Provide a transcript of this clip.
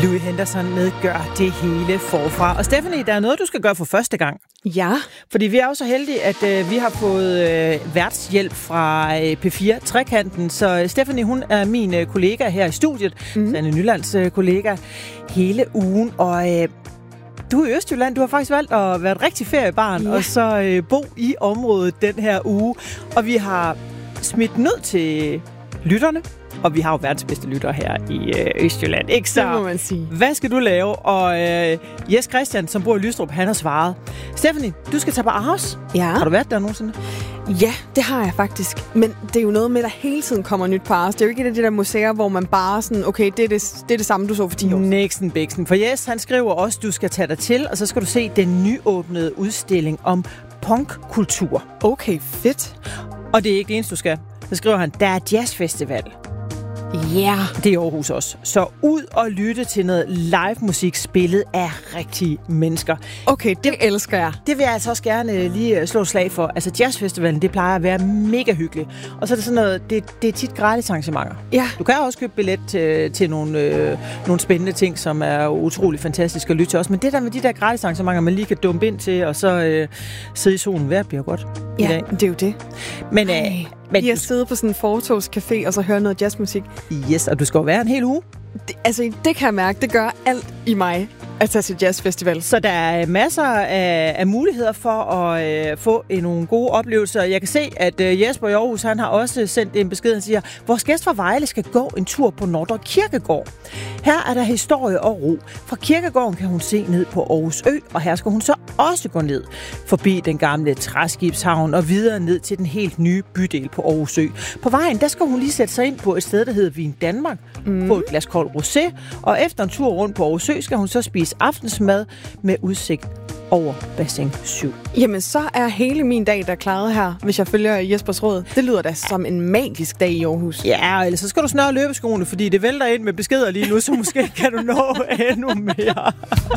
Louis Henderson med Gør det hele forfra. Og Stephanie, der er noget, du skal gøre for første gang. Ja. Fordi vi er jo så heldige, at vi har fået værtshjælp fra P4 Trekanten. Så Stephanie, hun er min kollega her i studiet. Sanne Nylands kollega hele ugen. Og du er i Østjylland. Du har faktisk valgt at være et rigtig feriebarn, og så bo i området den her uge. Og vi har smidt ned til lytterne. Og vi har jo verdens bedste lytter her i Østjylland, ikke så? Det må man sige. Hvad skal du lave? Og Jes Christian, som bor i Lystrup, han har svaret. Stephanie, du skal tage på Aarhus. Ja. Har du været der nogensinde? Ja, det har jeg faktisk. Men det er jo noget med, at der hele tiden kommer nyt på Aarhus. Det er jo ikke et af de der museer, hvor man bare sådan, okay, det er det samme, du så for 10 år. Næsten bæksen. For Jes, han skriver også, du skal tage dig til, og så skal du se den nyåbnede udstilling om punkkultur. Okay, fedt. Og det er ikke det eneste, du skal. Så skriver han, der er jazzfestival. Ja. Yeah. Det er Aarhus også. Så ud og lytte til noget live musik spillet af rigtige mennesker. Okay, det elsker jeg. Det vil jeg altså også gerne lige slå slag for. Altså jazzfestivalen, det plejer at være mega hyggeligt. Og så er det sådan noget, det er tit gratis arrangementer. Ja. Du kan også købe billet til nogle spændende ting, som er utrolig fantastiske at lytte til også. Men det der med de der gratis arrangementer, man lige kan dumpe ind til, og så sidde i solen, hvad bliver godt i dag. Det er jo det. Men lige at sidde på sådan en fortogscafé og så høre noget jazzmusik. Yes, og du skal jo være en hel uge. Det kan jeg mærke. Det gør alt i mig at tage til jazzfestival. Så der er masser af muligheder for at få nogle gode oplevelser. Jeg kan se, at Jesper i Aarhus, han har også sendt en besked, han siger, vores gæst fra Vejle skal gå en tur på Nordre Kirkegård. Her er der historie og ro. Fra kirkegården kan hun se ned på Aarhus Ø, og her skal hun så også gå ned forbi den gamle træskibshavn og videre ned til den helt nye bydel på Aarhus Ø. På vejen, der skal hun lige sætte sig ind på et sted, der hedder Vin Danmark, få et glas kold rosé, og efter en tur rundt på Aarhus Ø, skal hun så spise aftensmad med udsigt over Bassin 7. Jamen, så er hele min dag der klaret her, hvis jeg følger Jespers råd. Det lyder da som en magisk dag i Aarhus. Ja, eller så skal du snøre løbeskoene, fordi det vælter ind med beskeder lige nu, så måske kan du nå endnu mere.